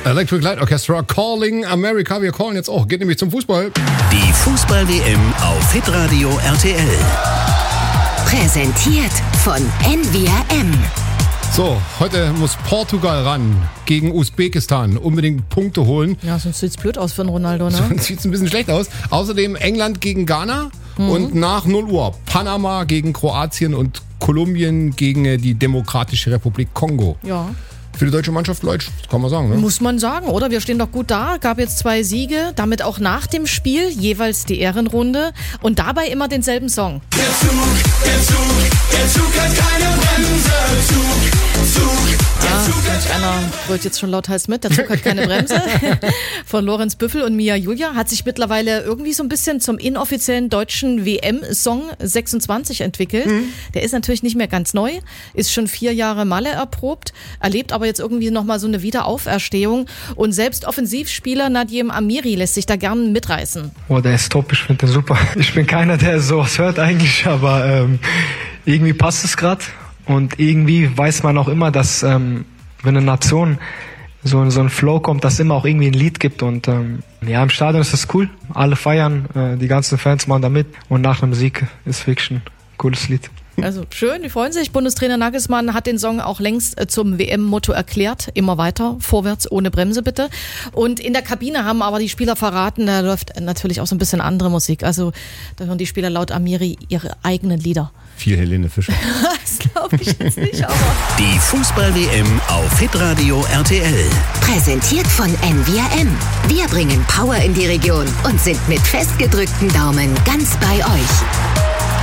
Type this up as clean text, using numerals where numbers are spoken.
Electric Light Orchestra, Calling America. Wir callen jetzt auch. Geht nämlich zum Fußball. Die Fußball-WM auf Hitradio RTL. Präsentiert von NWM. So, heute muss Portugal ran gegen Usbekistan. Unbedingt Punkte holen. Ja, sonst sieht es blöd aus für den Ronaldo, ne? Sonst sieht es ein bisschen schlecht aus. Außerdem England gegen Ghana und nach 0 Uhr Panama gegen Kroatien und Kolumbien gegen die Demokratische Republik Kongo. Ja. Für die deutsche Mannschaft läuft, kann man sagen, ne? Muss man sagen, oder? Wir stehen doch gut da. Gab jetzt 2 Siege, damit auch nach dem Spiel jeweils die Ehrenrunde und dabei immer denselben Song. Der Zug hat keine Bremse. Einer brüllt jetzt schon lauthals mit, der Zug hat keine Bremse. Von Lorenz Büffel und Mia Julia hat sich mittlerweile irgendwie so ein bisschen zum inoffiziellen deutschen WM-Song 26 entwickelt. Der ist natürlich nicht mehr ganz neu, ist schon 4 Jahre Malle erprobt, erlebt aber jetzt irgendwie nochmal so eine Wiederauferstehung. Und selbst Offensivspieler Nadim Amiri lässt sich da gern mitreißen. Oh, der ist top, ich finde den super. Ich bin keiner, der sowas hört eigentlich, aber irgendwie passt es gerade. Und irgendwie weiß man auch immer, dass wenn eine Nation so ein Flow kommt, dass immer auch irgendwie ein Lied gibt. Und ja, im Stadion ist das cool. Alle feiern, die ganzen Fans machen da mit. Und nach dem Sieg ist wirklich ein cooles Lied. Also schön, die freuen sich. Bundestrainer Nagelsmann hat den Song auch längst zum WM-Motto erklärt. Immer weiter, vorwärts, ohne Bremse bitte. Und in der Kabine haben aber die Spieler verraten, da läuft natürlich auch so ein bisschen andere Musik. Also da hören die Spieler laut Amiri ihre eigenen Lieder. Viel Helene Fischer. Das glaube ich jetzt nicht, aber... Die Fußball-WM auf Hitradio RTL. Präsentiert von NWM. Wir bringen Power in die Region und sind mit festgedrückten Daumen ganz bei euch.